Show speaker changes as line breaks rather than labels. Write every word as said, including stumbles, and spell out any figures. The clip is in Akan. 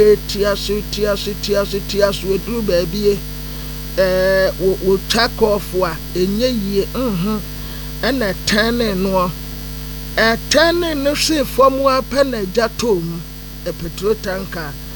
tia so tia so tia so tia so eduru baabi eh wo check off a enye yie mhm ɛna tane no eh tane no hwe fam a pa na gya tom e petrol tanker